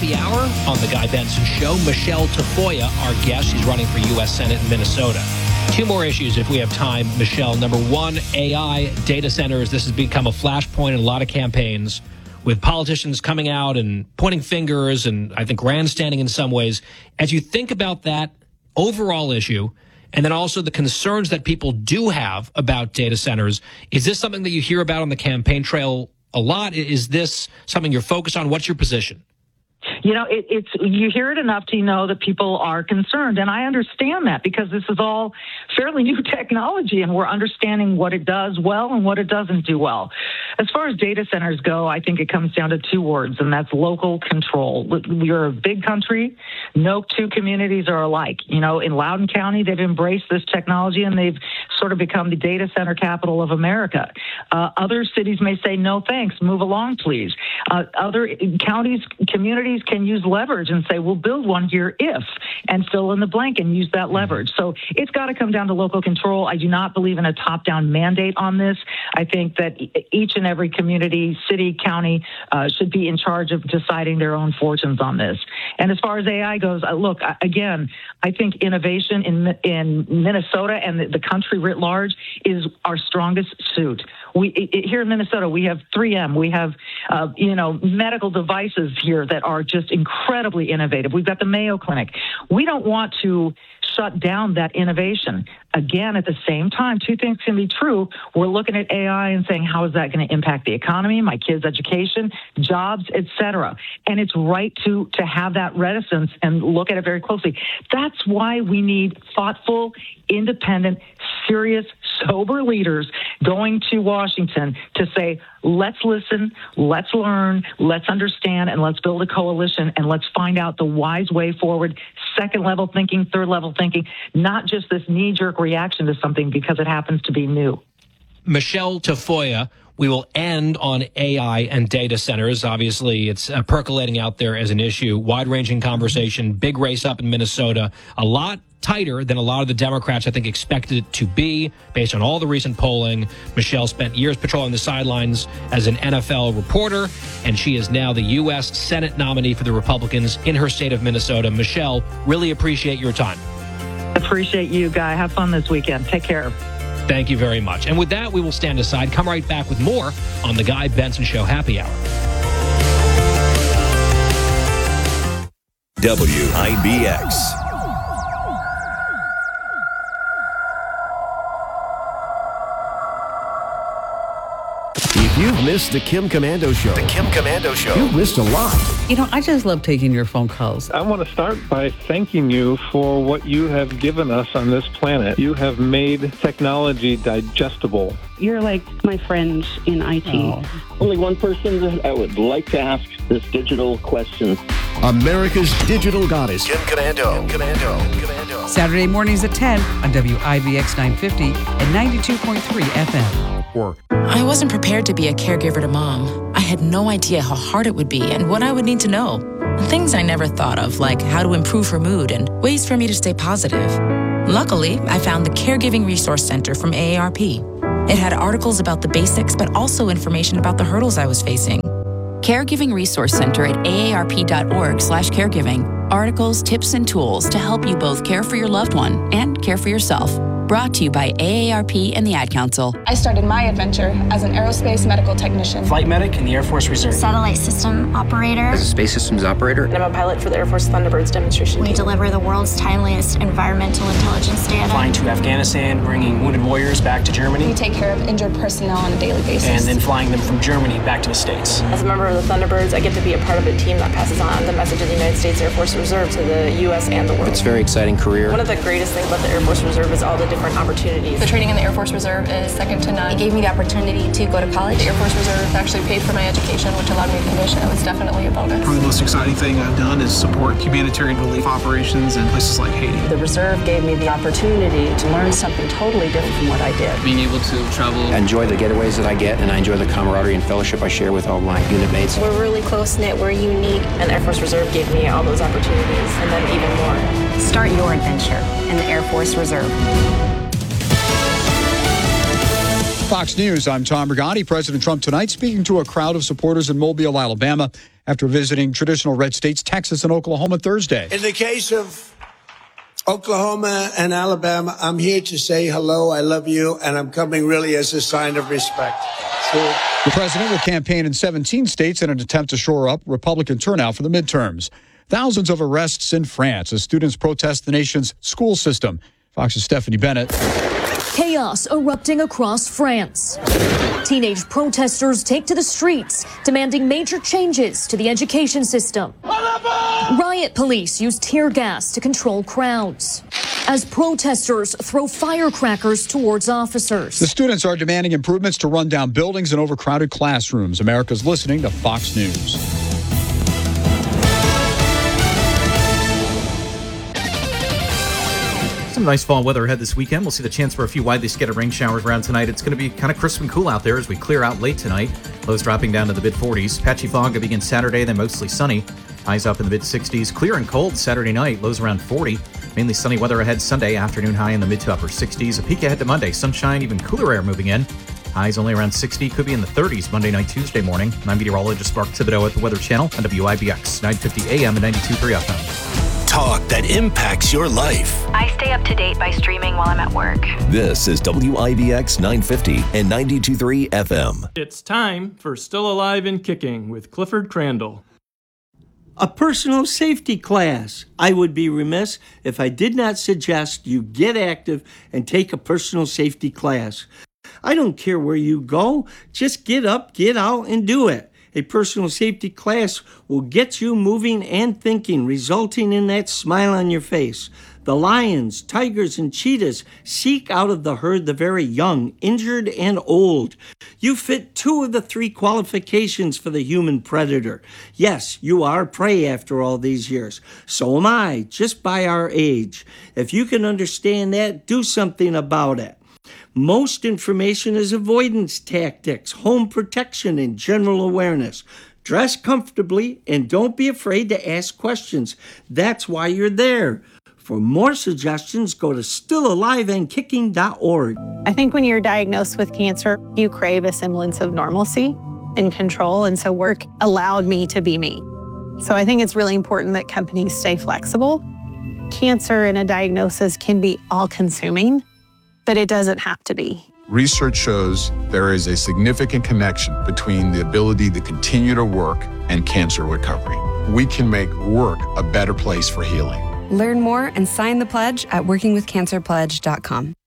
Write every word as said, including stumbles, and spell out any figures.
Happy Hour on The Guy Benson Show. Michelle Tafoya, our guest. She's running for U S Senate in Minnesota. Two more issues if we have time, Michelle. Number one, A I, data centers. This has become a flashpoint in a lot of campaigns with politicians coming out and pointing fingers and I think grandstanding in some ways. As you think about that overall issue, and then also the concerns that people do have about data centers, is this something that you hear about on the campaign trail a lot? Is this something you're focused on? What's your position? You know, it, it's you hear it enough to know that people are concerned. And I understand that because this is all fairly new technology and we're understanding what it does well and what it doesn't do well. As far as data centers go, I think it comes down to two words, and that's local control. We're a big country. No two communities are alike. You know, in Loudoun County, they've embraced this technology and they've sort of become the data center capital of America. Uh, other cities may say, no thanks, move along, please. Uh, other counties, communities can use leverage and say, we'll build one here if, and fill in the blank and use that leverage. So it's got to come down to local control. I do not believe in a top-down mandate on this. I think that each and every community, city, county uh, should be in charge of deciding their own fortunes on this. And as far as A I goes, uh, look, again, I think innovation in in Minnesota and the, the country writ large is our strongest suit. We it, here in Minnesota, we have three M. We have, uh, you know, medical devices here that are just incredibly innovative. We've got the Mayo Clinic. We don't want to shut down that innovation. Again, at the same time, two things can be true. We're looking at A I and saying, how is that going to impact the economy, my kids' education, jobs, et cetera? And it's right to, to have that reticence and look at it very closely. That's why we need thoughtful, independent, serious, sober leaders going to Washington to say, let's listen, let's learn, let's understand, and let's build a coalition, and let's find out the wise way forward, second level thinking, third level thinking, not just this knee-jerk reaction to something because it happens to be new. Michelle Tafoya, we will end on A I and data centers. Obviously, it's uh, percolating out there as an issue. Wide-ranging conversation, big race up in Minnesota, a lot tighter than a lot of the Democrats, I think, expected it to be based on all the recent polling. Michelle spent years patrolling the sidelines as an N F L reporter, and she is now the U S Senate nominee for the Republicans in her state of Minnesota. Michelle, really appreciate your time. Appreciate you, Guy. Have fun this weekend. Take care. Thank you very much. And with that, we will stand aside. Come right back with more on the Guy Benson Show Happy Hour. W I B X. If you've missed the Kim Komando Show, the Kim Komando Show, you've missed a lot. You know, I just love taking your phone calls. I want to start by thanking you for what you have given us on this planet. You have made technology digestible. You're like my friend in I T. Oh. Only one person that I would like to ask this digital question. America's digital goddess, Kim Komando. Kim Komando. Komando. Saturday mornings at ten on W I B X nine fifty and ninety-two point three F M. I wasn't prepared to be a caregiver to Mom. I had no idea how hard it would be and what I would need to know. Things I never thought of, like how to improve her mood and ways for me to stay positive. Luckily, I found the Caregiving Resource Center from A A R P. It had articles about the basics, but also information about the hurdles I was facing. Caregiving Resource Center at A A R P dot org slash caregiving. Articles, tips, and tools to help you both care for your loved one and care for yourself. Brought to you by A A R P and the Ad Council. I started my adventure as an aerospace medical technician. Flight medic in the Air Force Reserve. Satellite system operator. As a space systems operator. And I'm a pilot for the Air Force Thunderbirds demonstration We team. deliver the world's timeliest environmental intelligence data. Flying to Afghanistan, bringing wounded warriors back to Germany. We take care of injured personnel on a daily basis. And then flying them from Germany back to the States. As a member of the Thunderbirds, I get to be a part of a team that passes on the message of the United States Air Force Reserve to the U S and the world. It's a very exciting career. One of the greatest things about the Air Force Reserve is all the different opportunities. The training in the Air Force Reserve is second to none. It gave me the opportunity to go to college. The Air Force Reserve actually paid for my education, which allowed me to finish, and it was definitely a bonus. Probably the most exciting thing I've done is support humanitarian relief operations in places like Haiti. The Reserve gave me the opportunity to learn something totally different from what I did. Being able to travel. I enjoy the getaways that I get, and I enjoy the camaraderie and fellowship I share with all my unit mates. We're really close-knit, we're unique, and Air Force Reserve gave me all those opportunities, and then even more. Start your adventure in the Air Force Reserve. Fox News, I'm Tom Regani. President Trump tonight speaking to a crowd of supporters in Mobile, Alabama, after visiting traditional red states, Texas and Oklahoma Thursday. In the case of Oklahoma and Alabama, I'm here to say hello, I love you, and I'm coming really as a sign of respect. So, the president will campaign in seventeen states in an attempt to shore up Republican turnout for the midterms. Thousands of arrests in France as students protest the nation's school system. Fox's Stephanie Bennett. Chaos erupting across France. Teenage protesters take to the streets, demanding major changes to the education system. Riot police use tear gas to control crowds as protesters throw firecrackers towards officers. The students are demanding improvements to rundown buildings and overcrowded classrooms. America's listening to Fox News. Some nice fall weather ahead this weekend. We'll see the chance for a few widely scattered rain showers around tonight. It's going to be kind of crisp and cool out there as we clear out late tonight. Lows dropping down to the mid forties. Patchy fog to begin Saturday, then mostly sunny. Highs up in the mid sixties. Clear and cold Saturday night. Lows around forty. Mainly sunny weather ahead Sunday. Afternoon high in the mid to upper sixties. A peak ahead to Monday. Sunshine, even cooler air moving in. Highs only around sixty. Could be in the thirties Monday night, Tuesday morning. I'm meteorologist Mark Thibodeau at the Weather Channel on W I B X nine fifty A M and ninety-two point three F M. Talk that impacts your life. I stay up to date by streaming while I'm at work. This is W I B X nine fifty and ninety-two point three F M. It's time for Still Alive and Kicking with Clifford Crandall. A personal safety class. I would be remiss if I did not suggest you get active and take a personal safety class. I don't care where you go, just get up, get out, and do it. A personal safety class will get you moving and thinking, resulting in that smile on your face. The lions, tigers, and cheetahs seek out of the herd the very young, injured, and old. You fit two of the three qualifications for the human predator. Yes, you are prey after all these years. So am I, just by our age. If you can understand that, do something about it. Most information is avoidance tactics, home protection, and general awareness. Dress comfortably and don't be afraid to ask questions. That's why you're there. For more suggestions, go to still alive and kicking dot org. I think when you're diagnosed with cancer, you crave a semblance of normalcy and control, and so work allowed me to be me. So I think it's really important that companies stay flexible. Cancer and a diagnosis can be all-consuming, but it doesn't have to be. Research shows there is a significant connection between the ability to continue to work and cancer recovery. We can make work a better place for healing. Learn more and sign the pledge at working with cancer pledge dot com.